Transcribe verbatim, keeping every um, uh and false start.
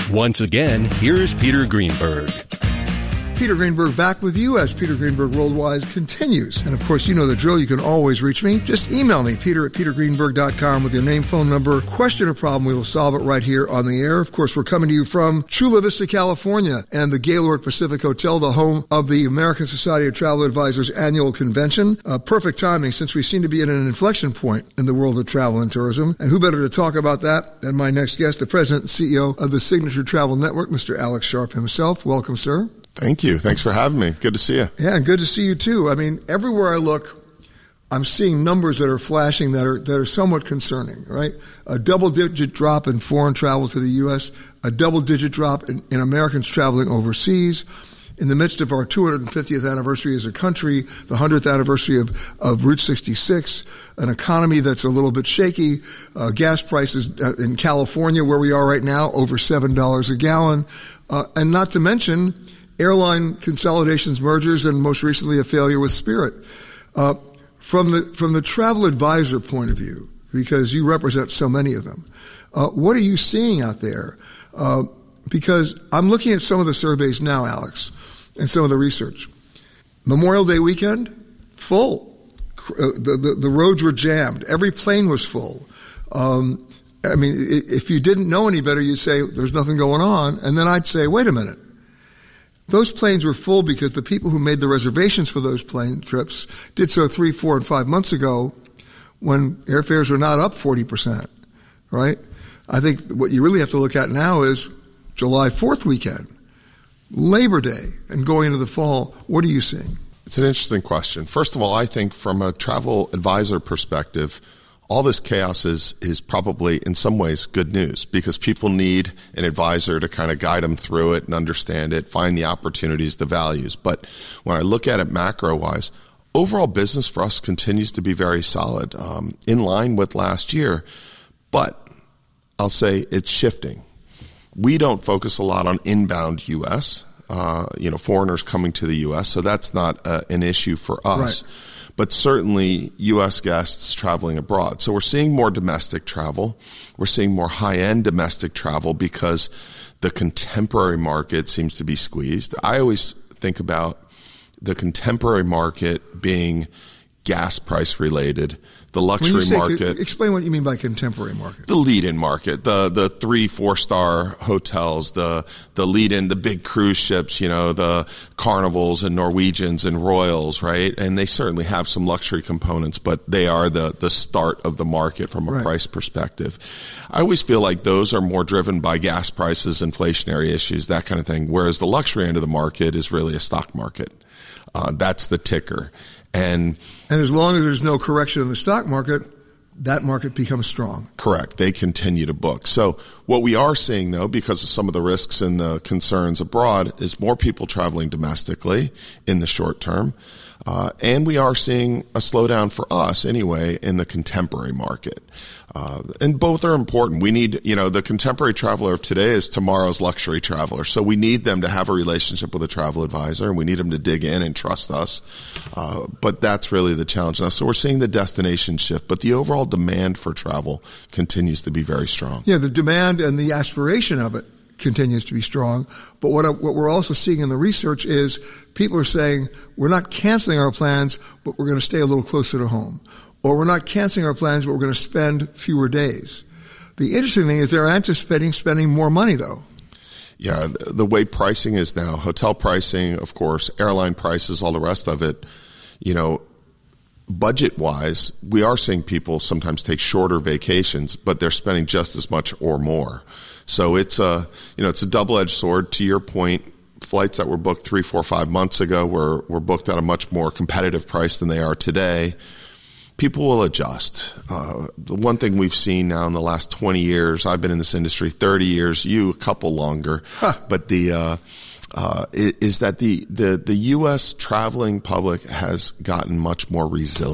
Once again, here's Peter Greenberg. Peter Greenberg back with you as Peter Greenberg Worldwide continues. And of course, you know the drill. You can always reach me. Just email me, peter at peter greenberg dot com with your name, phone number, question or problem. We will solve it right here on the air. Of course, we're coming to you from Chula Vista, California, and the Gaylord Pacific Hotel, the home of the American Society of Travel Advisors annual convention. Uh, perfect timing since we seem to be at an inflection point in the world of travel and tourism. And who better to talk about that than my next guest, the president and C E O of the Signature Travel Network, Mister Alex Sharp himself. Welcome, sir. Thank you. Thanks for having me. Good to see you. Yeah, and good to see you too. I mean, everywhere I look, I'm seeing numbers that are flashing that are that are somewhat concerning, right? A double-digit drop in foreign travel to the U S, a double-digit drop in, in Americans traveling overseas. In the midst of our two hundred fiftieth anniversary as a country, the one hundredth anniversary of, of Route sixty-six, an economy that's a little bit shaky, uh, gas prices uh, in California, where we are right now, over seven dollars a gallon, uh, and not to mention airline consolidations, mergers, and most recently a failure with Spirit. Uh, from the from the travel advisor point of view, because you represent so many of them, uh, what are you seeing out there? Uh, because I'm looking at some of the surveys now, Alex, and some of the research. Memorial Day weekend, full. Uh, the, the the roads were jammed. Every plane was full. Um, I mean, if you didn't know any better, you'd say there's nothing going on, and then I'd say, wait a minute. Those planes were full because the people who made the reservations for those plane trips did so three, four, and five months ago when airfares were not up forty percent, right? I think what you really have to look at now is July fourth weekend, Labor Day, and going into the fall. What are you seeing? It's an interesting question. First of all, I think from a travel advisor perspective, all this chaos is is probably in some ways good news because people need an advisor to kind of guide them through it and understand it, find the opportunities, the values. But when I look at it macro-wise, overall business for us continues to be very solid, um, in line with last year. But I'll say it's shifting. We don't focus a lot on inbound U S, uh, you know, foreigners coming to the U S, so that's not uh, an issue for us. Right. But certainly U S guests traveling abroad. So we're seeing more domestic travel. We're seeing more high-end domestic travel because the contemporary market seems to be squeezed. I always think about the contemporary market being gas price related. The luxury say, market. Explain what you mean by contemporary market. The lead-in market, the the three, four-star hotels, the the lead-in, the big cruise ships, you know, the Carnivals and Norwegians and Royals, right? And they certainly have some luxury components, but they are the the start of the market from a right. price perspective. I always feel like those are more driven by gas prices, inflationary issues, that kind of thing, whereas the luxury end of the market is really a stock market. Uh, that's the ticker. And and as long as there's no correction in the stock market, that market becomes strong. Correct. They continue to book. So what we are seeing, though, because of some of the risks and the concerns abroad, is more people traveling domestically in the short term. Uh, and we are seeing a slowdown for us anyway in the contemporary market. Uh, and both are important. We need, you know, the contemporary traveler of today is tomorrow's luxury traveler. So we need them to have a relationship with a travel advisor, and we need them to dig in and trust us. Uh, but that's really the challenge now. So we're seeing the destination shift, but the overall demand for travel continues to be very strong. Yeah, the demand and the aspiration of it continues to be strong. But what, I, what we're also seeing in the research is people are saying we're not canceling our plans, but we're going to stay a little closer to home. Or we're not canceling our plans, but we're going to spend fewer days. The interesting thing is they're anticipating spending more money, though. Yeah, the way pricing is now, hotel pricing, of course, airline prices, all the rest of it, you know, budget-wise, we are seeing people sometimes take shorter vacations, but they're spending just as much or more. So it's a, you know, it's a double-edged sword. To your point, flights that were booked three, four, five months ago were, were booked at a much more competitive price than they are today. People will adjust. Uh, the one thing we've seen now in the last twenty years, I've been in this industry thirty years, you a couple longer, huh. but the uh, uh, is that the, the, the U S traveling public has gotten much more resilient.